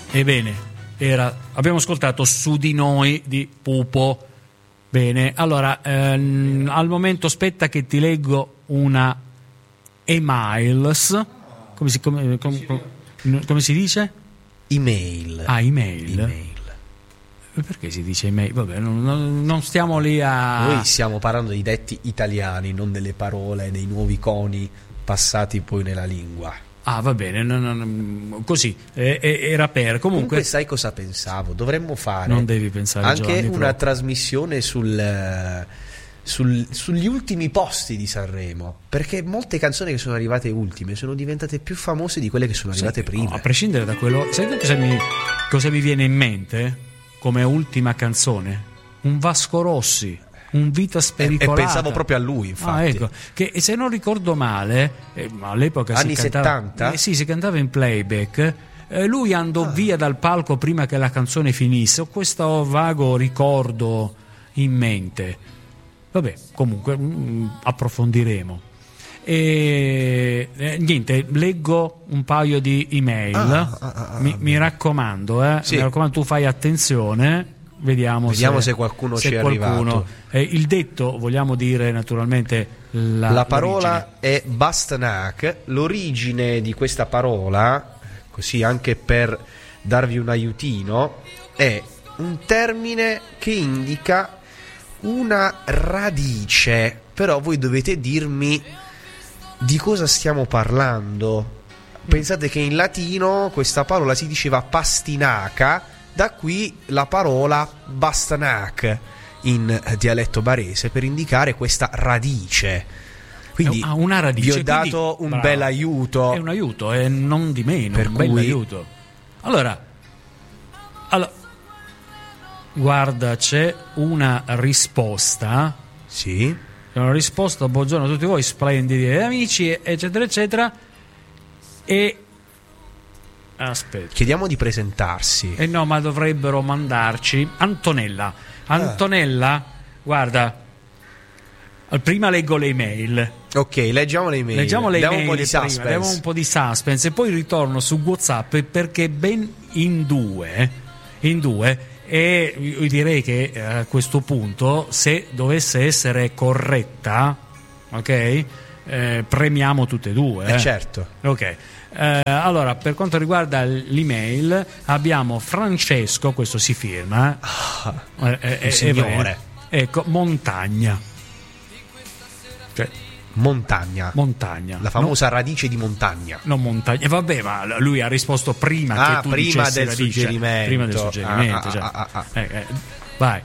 Ebbene, abbiamo ascoltato Su di noi di Pupo. Bene, allora al momento aspetta che ti leggo una emails. Come si dice? Email. Email. Perché si dice email? Vabbè, non stiamo lì a... Noi stiamo parlando di detti italiani, non delle parole, dei nuovi coni passati poi nella lingua. Va bene, così era per. Comunque sai cosa pensavo? Dovremmo fare, non devi pensare, anche Giovanni, una proprio trasmissione sugli ultimi posti di Sanremo, perché molte canzoni che sono arrivate ultime sono diventate più famose di quelle che sono arrivate prima. A prescindere da quello, sai cosa mi viene in mente come ultima canzone? Un Vasco Rossi, un Vita Spericolata. E pensavo proprio a lui, infatti. Ecco, che se non ricordo male, all'epoca anni si cantava, 70? Sì, si cantava in playback. Lui andò via dal palco prima che la canzone finisse. Ho questo vago ricordo in mente. Vabbè, comunque approfondiremo. Niente, leggo un paio di email. Mi raccomando, sì. Mi raccomando, tu fai attenzione. Vediamo se qualcuno ci è arrivato. Il detto, vogliamo dire naturalmente la parola è Bastanak. L'origine di questa parola, così anche per darvi un aiutino, è un termine che indica una radice, però voi dovete dirmi di cosa stiamo parlando. Pensate che in latino questa parola si diceva pastinaca, da qui la parola Bastanak in dialetto barese per indicare questa radice. Quindi una radice, vi ho dato un bravo, bel aiuto. È un aiuto, e non di meno, per un cui... bel aiuto. Allora, guarda, c'è una risposta. Sì. C'è una risposta: buongiorno a tutti voi splendidi amici, eccetera eccetera. E aspetta, chiediamo di presentarsi. No, ma dovrebbero mandarci Antonella, guarda, prima leggo le email. Ok, leggiamo le email. Diamo un po' di suspense. Diamo un po' di suspense e poi ritorno su WhatsApp, perché ben in due e io direi che a questo punto, se dovesse essere corretta, ok, premiamo tutte e due. Certo. Ok. Allora, per quanto riguarda l'email, abbiamo Francesco, questo si firma, un signore. Ecco, Montagna. Cioè, Montagna. La famosa radice di montagna. Non montagna. Vabbè, ma lui ha risposto prima che tu prima dicessi del radice. suggerimento. Prima del suggerimento. Vai.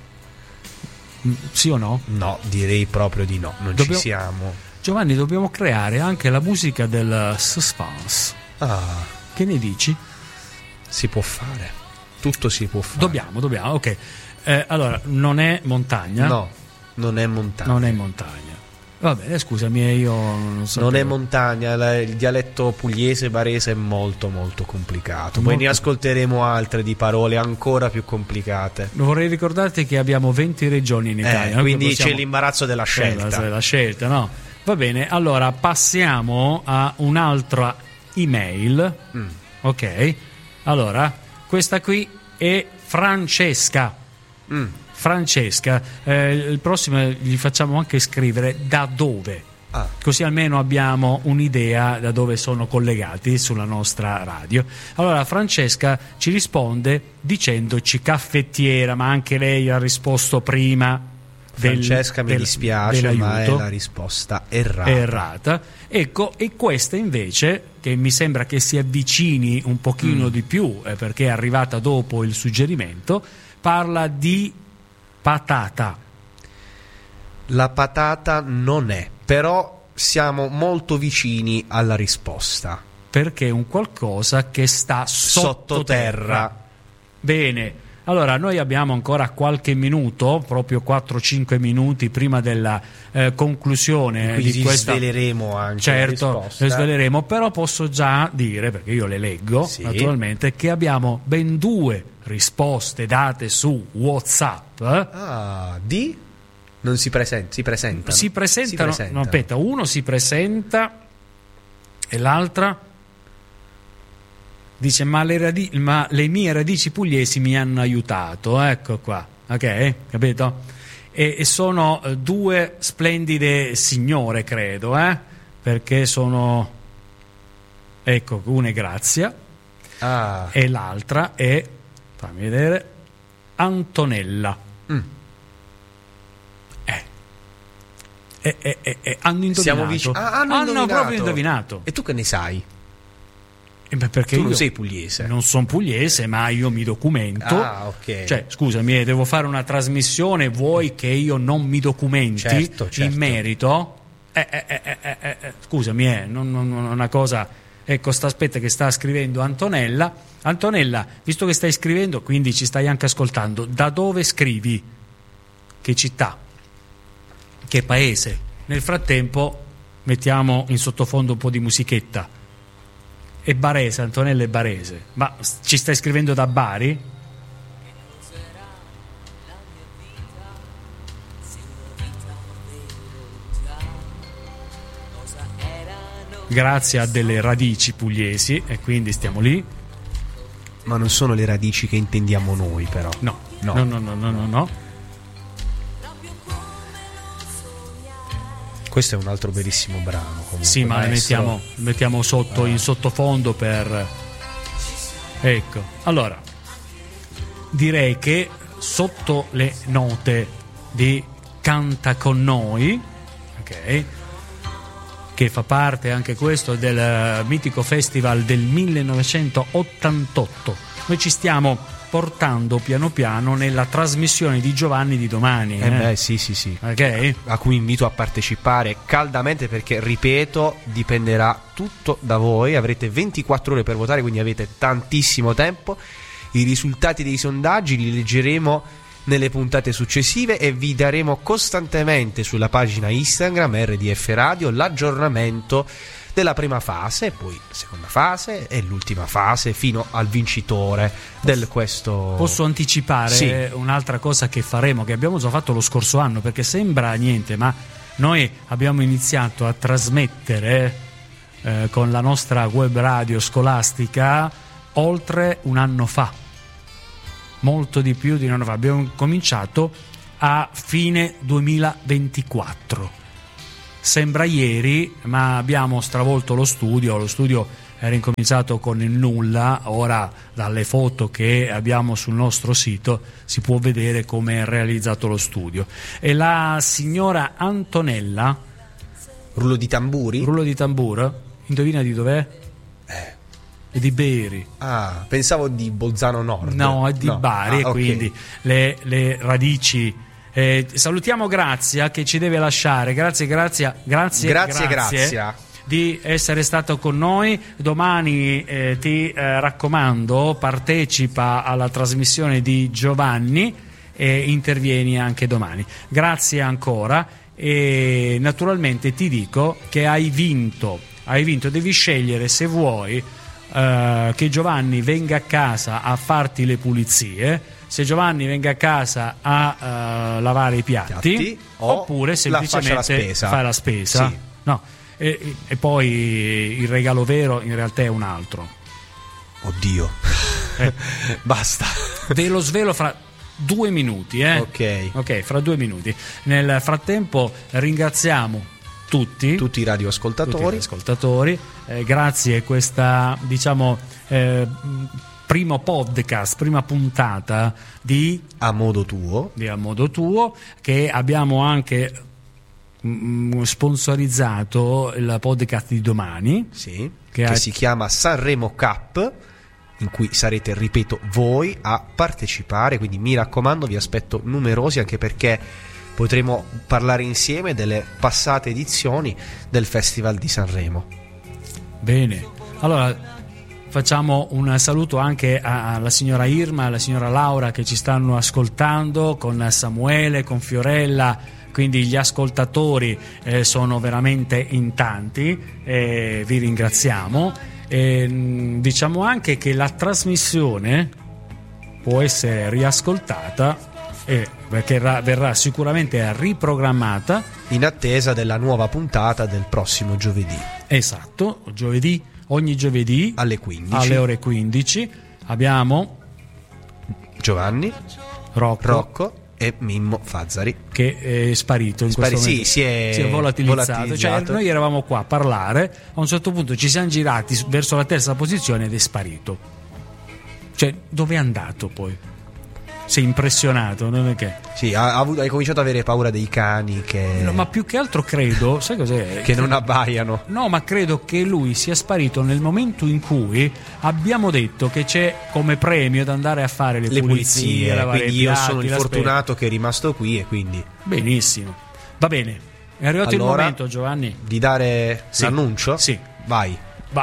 Sì o no? No, direi proprio di no. Non ci siamo. Giovanni, dobbiamo creare anche la musica del suspense. Che ne dici? Si può fare. Tutto si può fare. Dobbiamo, ok. Allora, non è montagna? No, non è montagna. Va bene, scusami, io non so. Non è montagna, il dialetto pugliese barese è molto molto complicato. Poi ne ascolteremo altre di parole ancora più complicate. Vorrei ricordarti che abbiamo 20 regioni in Italia. Quindi c'è l'imbarazzo della scelta. La scelta, no? Va bene, allora passiamo a un'altra email. Ok, allora questa qui è Francesca. Francesca, il prossimo gli facciamo anche scrivere da dove, così almeno abbiamo un'idea da dove sono collegati sulla nostra radio. Allora Francesca ci risponde dicendoci caffettiera, ma anche lei ha risposto prima. Francesca, mi dispiace, ma è la risposta errata. Ecco, e questa invece, che mi sembra che si avvicini un pochino di più, perché è arrivata dopo il suggerimento, parla di patata. La patata non è, però siamo molto vicini alla risposta. Perché è un qualcosa che sta sottoterra. Bene. Allora, noi abbiamo ancora qualche minuto, proprio 4-5 minuti prima della conclusione di questa. Sveleremo anche. Certo, le sveleremo, però posso già dire, perché io le leggo, naturalmente, che abbiamo ben 2 risposte date su WhatsApp. Non si presentano. Si presentano. No, aspetta, uno si presenta e l'altra Dice ma le mie radici pugliesi mi hanno aiutato, ecco qua, ok, capito? E sono due splendide signore, credo, perché sono, ecco, una è Grazia e l'altra è, fammi vedere, Antonella. Hanno indovinato. Siamo vicini. Hanno proprio indovinato. E tu che ne sai? Perché tu non io sei pugliese. Non sono pugliese, ma io mi documento. Ok. Cioè, scusami, devo fare una trasmissione, vuoi che io non mi documenti certo. in merito? Scusami, non una cosa. Ecco, aspetta che sta scrivendo Antonella. Antonella, visto che stai scrivendo, quindi ci stai anche ascoltando, da dove scrivi? Che città? Che paese? Nel frattempo mettiamo in sottofondo un po' di musichetta. È barese, Antonella è barese. Ma ci stai scrivendo da Bari? Grazie a delle radici pugliesi, e quindi stiamo lì. Ma non sono le radici che intendiamo noi, però. No. Questo è un altro bellissimo brano. Comunque, sì, ma maestro. mettiamo sotto in sottofondo per. Ecco, allora direi che sotto le note di Canta con noi, ok, che fa parte anche questo del mitico festival del 1988, noi ci stiamo portando piano piano nella trasmissione di Giovanni di domani. Sì. Okay. A cui invito a partecipare caldamente, perché, ripeto, dipenderà tutto da voi. Avrete 24 ore per votare, quindi avete tantissimo tempo. I risultati dei sondaggi li leggeremo nelle puntate successive e vi daremo costantemente sulla pagina Instagram RDF Radio l'aggiornamento della prima fase, poi seconda fase e l'ultima fase fino al vincitore del questo. Posso anticipare un'altra cosa che faremo, che abbiamo già fatto lo scorso anno, perché sembra niente, ma noi abbiamo iniziato a trasmettere con la nostra web radio scolastica oltre un anno fa, molto di più di un anno fa. Abbiamo cominciato a fine 2024. Sembra ieri, ma abbiamo stravolto lo studio. Lo studio era incominciato con il nulla. Ora, dalle foto che abbiamo sul nostro sito, si può vedere come è realizzato lo studio. E la signora Antonella, rullo di tamburi? Rullo di tamburo? Indovina di dov'è? È di Beri. Pensavo di Bolzano Nord. No, è di Bari, okay. Quindi le radici. Salutiamo Grazia che ci deve lasciare. Grazie di essere stato con noi. Domani ti raccomando, partecipa alla trasmissione di Giovanni e intervieni anche domani. Grazie ancora, e naturalmente ti dico che hai vinto. Devi scegliere se vuoi che Giovanni venga a casa a farti le pulizie, se Giovanni venga a casa a lavare i piatti oppure semplicemente fare la spesa. Sì. No. E poi il regalo vero in realtà è un altro. Oddio. Basta. Ve lo svelo fra 2 minuti. Ok, fra 2 minuti. Nel frattempo ringraziamo tutti i radioascoltatori. Grazie a questa, primo podcast, prima puntata di A Modo Tuo, che abbiamo anche sponsorizzato il podcast di domani, che si chiama Sanremo Cup, in cui sarete, ripeto, voi a partecipare, quindi mi raccomando, vi aspetto numerosi, anche perché potremo parlare insieme delle passate edizioni del Festival di Sanremo. Bene, allora facciamo un saluto anche alla signora Irma, alla signora Laura che ci stanno ascoltando, con Samuele, con Fiorella, quindi gli ascoltatori sono veramente in tanti, vi ringraziamo. Diciamo anche che la trasmissione può essere riascoltata perché verrà sicuramente riprogrammata in attesa della nuova puntata del prossimo giovedì. Esatto, giovedì ogni giovedì alle 15, alle ore 15. Abbiamo Giovanni, Rocco e Mimmo Fazzari, che è sparito in questo momento. Si è volatilizzato. Cioè, noi eravamo qua a parlare, a un certo punto ci siamo girati verso la terza posizione ed è sparito. Cioè, dove è andato poi? Sei impressionato, non è che? Sì, hai cominciato ad avere paura dei cani che... No, ma più che altro credo, sai cos'è? Che non abbaiano. No, ma credo che lui sia sparito nel momento in cui abbiamo detto che c'è come premio da andare a fare le pulizie, lavare quindi i io piatti, sono il fortunato che è rimasto qui e quindi... Benissimo, va bene, è arrivato il momento, Giovanni, di dare l'annuncio? Sì. Vai.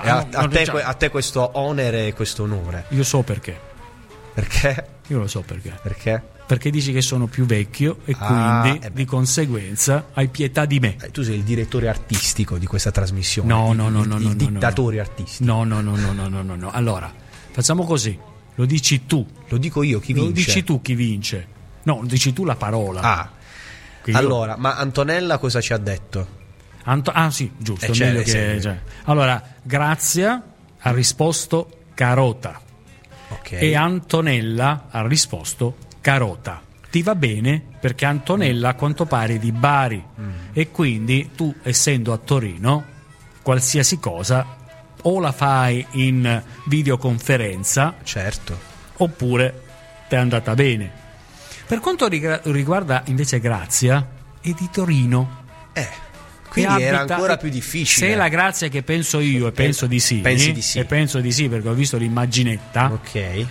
A te questo onere e questo onore. Io so perché. Perché? Io lo so perché. Perché? Perché dici che sono più vecchio e quindi di conseguenza hai pietà di me. Tu sei il direttore artistico di questa trasmissione. No, il dittatore artistico. No. Allora, facciamo così. Lo dici tu. Lo dico io chi vince. Lo dici tu chi vince. No, lo dici tu la parola. Allora, ma Antonella cosa ci ha detto? Sì, giusto. Meglio che, Allora, Grazia ha risposto carota. Okay. E Antonella ha risposto carota. Ti va bene? Perché Antonella a quanto pare è di Bari e quindi tu, essendo a Torino, qualsiasi cosa o la fai in videoconferenza, certo, oppure ti è andata bene. Per quanto riguarda invece Grazia, è di Torino. Quindi era ancora più difficile. Se è la Grazia che penso io, e penso di sì. Pensi di sì. E penso di sì perché ho visto l'immaginetta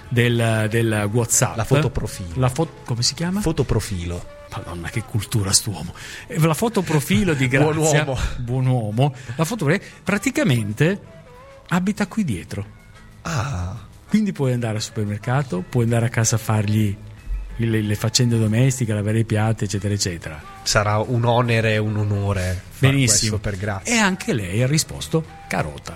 del WhatsApp. La fotoprofilo. Come si chiama? Fotoprofilo. Madonna, che cultura st'uomo. La fotoprofilo di Grazia. Buon uomo. La praticamente abita qui dietro. Quindi puoi andare al supermercato, puoi andare a casa a fargli le faccende domestiche, lavare i piatti, eccetera eccetera. Sarà un onere e un onore. Benissimo. Per Grazia. E anche lei ha risposto carota.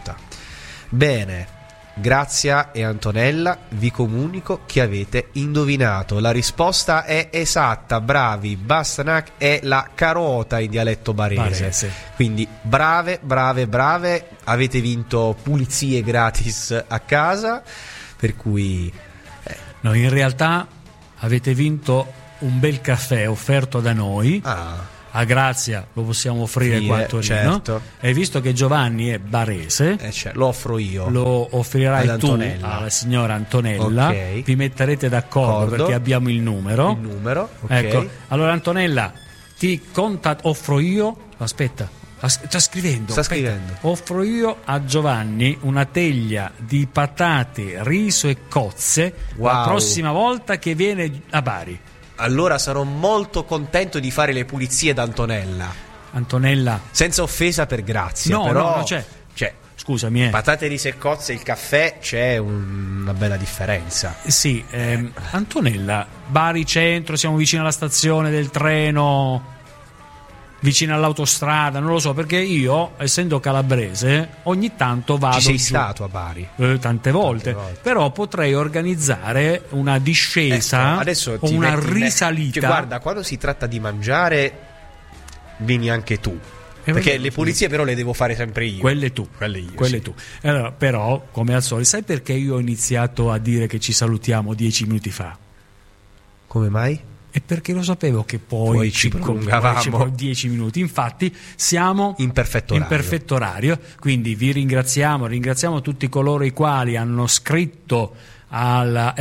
Bene, Grazia e Antonella, vi comunico che avete indovinato. La risposta è esatta, bravi. Bastenac è la carota in dialetto barese. Quindi brave, avete vinto pulizie gratis a casa, per cui no, in realtà avete vinto un bel caffè offerto da noi. A Grazia lo possiamo offrire qua a Torino. Certo. E visto che Giovanni è barese, lo offro io. Lo offrirai tu alla signora Antonella. Vi metterete d'accordo perché abbiamo il numero. Ecco. Allora Antonella, offro io. Aspetta. Sta scrivendo. Offro io a Giovanni una teglia di patate, riso e cozze la prossima volta che viene a Bari. Allora sarò molto contento di fare le pulizie da Antonella. Senza offesa per Grazia. No, c'è. Scusami. Patate, riso e cozze, il caffè, c'è una bella differenza. Sì, Antonella, Bari centro, siamo vicino alla stazione del treno, vicino all'autostrada, non lo so, perché io, essendo calabrese, ogni tanto vado. Ci sei stato a Bari? Tante volte. Però potrei organizzare una discesa adesso o una risalita. Guarda, quando si tratta di mangiare, vieni anche tu. Perché le pulizie però le devo fare sempre io. Quelle tu. Allora, però, come al solito, sai perché io ho iniziato a dire che ci salutiamo 10 minuti fa? Come mai? E perché lo sapevo che poi ci prolungavamo 10 minuti. Infatti siamo in perfetto orario. Quindi vi ringraziamo tutti coloro i quali hanno scritto alla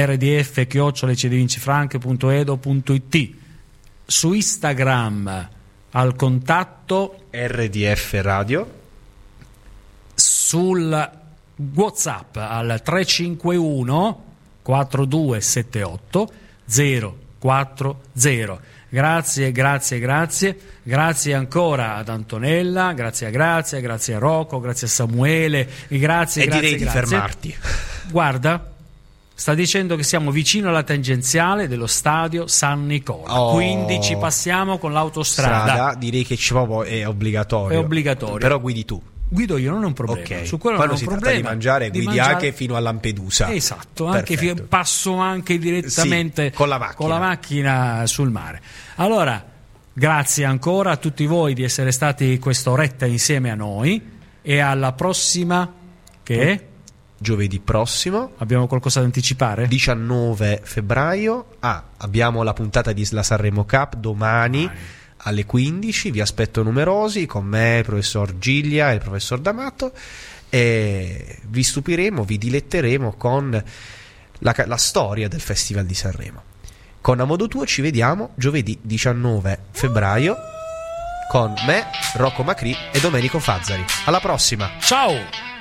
rdf@cdvincifranche.edo.it, su Instagram al contatto RDF Radio, sul WhatsApp al 351 4278 040. Grazie ancora ad Antonella, grazie a Grazia, grazie a Rocco, grazie a Samuele, grazie. Direi di fermarti. Guarda, sta dicendo che siamo vicino alla tangenziale dello stadio San Nicola, quindi ci passiamo con l'autostrada. Direi che è obbligatorio. Però guidi tu. Guido io, non è un problema. Su quello quando non si è un tratta problema. di mangiare, anche fino a Lampedusa. Esatto, passo anche direttamente con la macchina sul mare. Allora, grazie ancora a tutti voi di essere stati quest'oretta insieme a noi e alla prossima che giovedì prossimo. Abbiamo qualcosa da anticipare? 19 febbraio. Abbiamo la puntata di La Sanremo Cup domani alle 15. Vi aspetto numerosi, con me, il professor Giglia e il professor D'Amato, e vi stupiremo, vi diletteremo con la storia del Festival di Sanremo. Con A Modo Tuo ci vediamo giovedì 19 febbraio con me, Rocco Macri e Domenico Fazzari. Alla prossima. Ciao!